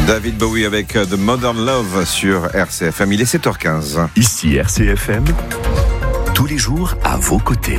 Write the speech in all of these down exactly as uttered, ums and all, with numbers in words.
David Bowie avec The Modern Love sur R C F M. Il est sept heures quinze. Ici R C F M, tous les jours à vos côtés.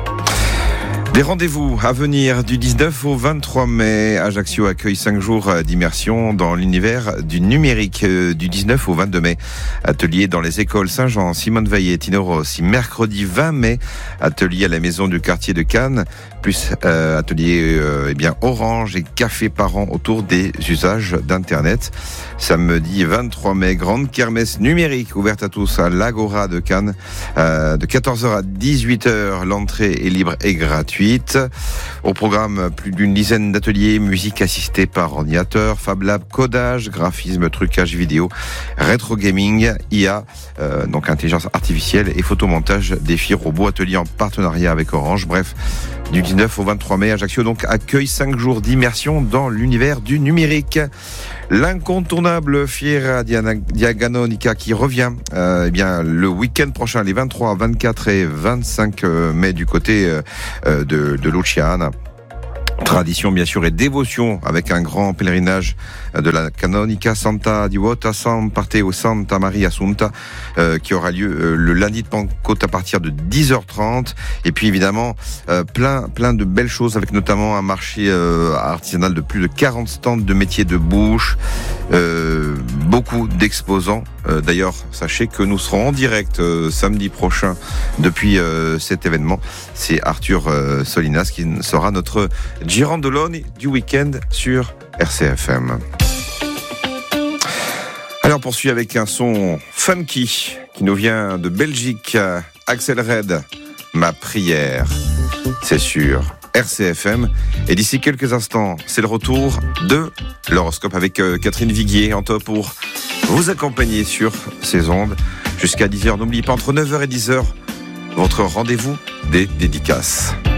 Des rendez-vous à venir du dix-neuf au vingt-trois mai. Ajaccio accueille cinq jours d'immersion dans l'univers du numérique du dix-neuf au vingt-deux mai. Atelier dans les écoles Saint-Jean, Simone Veil et Tino Rossi. Mercredi vingt mai, atelier à la maison du quartier de Cannes, plus euh, atelier euh, eh bien Orange et café parents autour des usages d'Internet. Samedi vingt-trois mai, grande kermesse numérique ouverte à tous à l'Agora de Cannes. Euh, de quatorze heures à dix-huit heures, l'entrée est libre et gratuite. Au programme, plus d'une dizaine d'ateliers, musique assistée par ordinateur, Fab Lab, codage, graphisme, trucage vidéo, rétro gaming, I A, euh, donc intelligence artificielle et photomontage, défi robot, atelier en partenariat avec Orange. Bref, du dix-neuf au vingt-trois mai, Ajaccio donc accueille cinq jours d'immersion dans l'univers du numérique. L'incontournable Fiera Diaganonica qui revient euh, eh bien le week-end prochain, les vingt-trois, vingt-quatre et vingt-cinq mai du côté euh, de, de Luciana. Tradition bien sûr et dévotion avec un grand pèlerinage de la Canonica Santa Divota San Parteo Santa Maria Assunta euh, qui aura lieu euh, le lundi de Pentecôte à partir de dix heures trente, et puis évidemment euh, plein plein de belles choses avec notamment un marché euh, artisanal de plus de quarante stands de métiers de bouche, euh, beaucoup d'exposants. Euh, d'ailleurs sachez que nous serons en direct euh, samedi prochain depuis euh, cet événement. C'est Arthur euh, Solinas qui sera notre Girandolone du week-end sur R C F M. Alors on poursuit avec un son funky qui nous vient de Belgique. Axel Red, Ma prière, c'est sur R C F M. Et d'ici quelques instants, c'est le retour de l'horoscope avec Catherine Viguier en top pour vous accompagner sur ces ondes jusqu'à dix heures. N'oubliez pas, entre neuf heures et dix heures, votre rendez-vous des dédicaces.